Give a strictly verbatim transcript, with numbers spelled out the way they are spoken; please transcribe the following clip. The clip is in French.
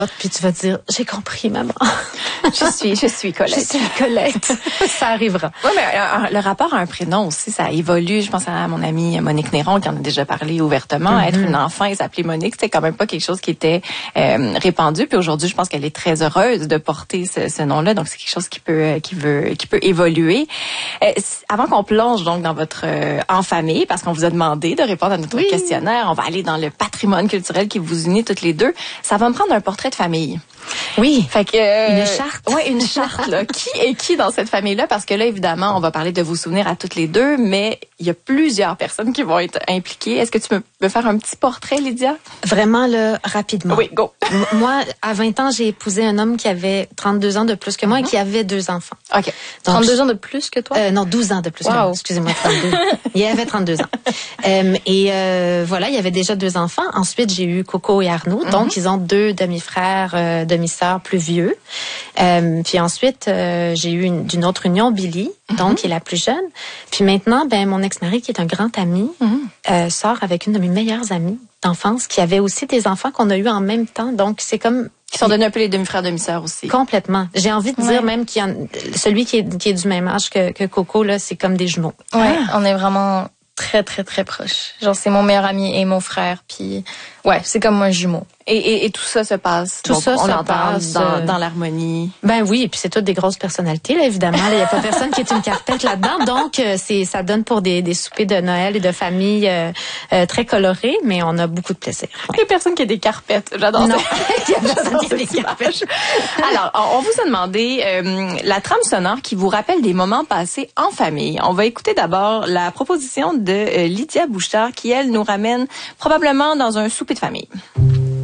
Puis tu vas dire, j'ai compris, maman. Je suis, je suis Colette. Je suis Colette. Ça arrivera. Oui, mais euh, le rapport à un prénom aussi, ça évolue. Je pense à mon amie Monique Néron qui en a déjà parlé ouvertement. Mm-hmm. Être une enfant et s'appeler Monique, c'était quand même pas quelque chose qui était euh, répandu. Puis aujourd'hui, je pense qu'elle est très heureuse de porter ce, ce nom-là. Donc c'est quelque chose qui peut, qui veut, qui peut évoluer. Euh, avant qu'on plonge donc dans votre euh, en famille, parce qu'on vous a demandé de répondre à notre oui. questionnaire, on va aller dans le patrimoine culturel qui vous unit toutes les deux. Ça va me prendre un portrait de famille. Oui. Fait que euh, une charte. Ouais, une charte là. Qui est qui dans cette famille-là? Parce que là, évidemment, on va parler de vos souvenirs à toutes les deux, mais il y a plusieurs personnes qui vont être impliquées. Est-ce que tu peux me faire un petit portrait, Lydia? Vraiment, là, rapidement. Oui, go. Moi, à vingt ans, j'ai épousé un homme qui avait trente-deux ans de plus que moi mm-hmm. et qui avait deux enfants. OK. Donc, trente-deux ans de plus que toi? Euh, non, douze ans de plus wow. que moi. Excusez-moi, trente-deux. Il avait trente-deux ans. Euh, et euh, voilà, il y avait déjà deux enfants. Ensuite, j'ai eu Coco et Arnaud. Mm-hmm. Donc, ils ont deux demi-frères, euh, demi-sœurs plus vieux. Euh, puis ensuite, euh, j'ai eu une, d'une autre union, Billy, mm-hmm. donc qui est la plus jeune. Puis maintenant, ben mon ex-mari, qui est un grand ami, mm-hmm. euh, sort avec une de mes meilleures amies d'enfance, qui avait aussi des enfants qu'on a eu en même temps. Donc, c'est comme... Qui sont donnés un peu les demi-frères, demi-sœurs aussi. Complètement. J'ai envie de ouais. dire même qu'il y a, celui qui est, qui est du même âge que, que Coco, là, c'est comme des jumeaux. Ouais, ah. On est vraiment très, très, très proches. Genre, c'est mon meilleur ami et mon frère. Puis, ouais, c'est comme un jumeau. Et, et, et tout ça se passe. Tout donc, ça on se entend passe dans, euh... dans l'harmonie. Ben oui, et puis c'est toutes des grosses personnalités là, évidemment. Il y a pas personne qui est une carpette là-dedans, donc euh, c'est ça donne pour des, des soupers de Noël et de famille euh, euh, très colorés, mais on a beaucoup de plaisir. Ouais. Il y a personne qui a des carpettes. J'adore non. ça. Il y a personne qui a des carpettes. Alors, on vous a demandé euh, la trame sonore qui vous rappelle des moments passés en famille. On va écouter d'abord la proposition de euh, Lydia Bouchard qui elle nous ramène probablement dans un souper de famille.